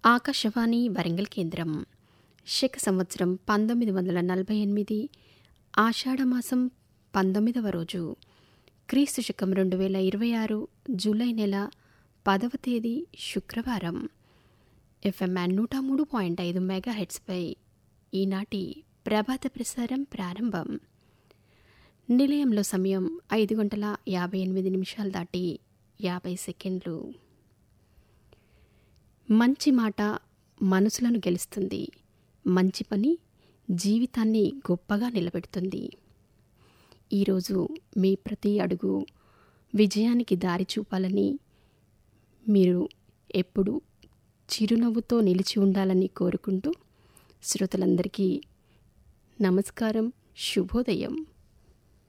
ఆకాశవాణి వరంగల్ కేంద్రం. శక సంవత్సరం 1948 ఆషాఢమాసం 19వ రోజు, క్రీస్తు శకం 2026 జూలై నెల 10వ తేదీ శుక్రవారం. FM 103.5 మెగాహెర్ట్జ్పై ఈనాటి ప్రభాత ప్రసారం ప్రారంభం. నిలయంలో సమయం 5:58 దాటి 50 సెకండ్లు. మంచి మాట మనసులను గెలుస్తుంది. మంచి పని జీవితాన్ని గొప్పగా నిలబెడుతుంది. ఈరోజు మీ ప్రతి అడుగు విజయానికి దారి చూపాలని, మీరు ఎప్పుడు చిరునవ్వుతో నిలిచి ఉండాలని కోరుకుంటూ శ్రోతలందరికీ నమస్కారం, శుభోదయం.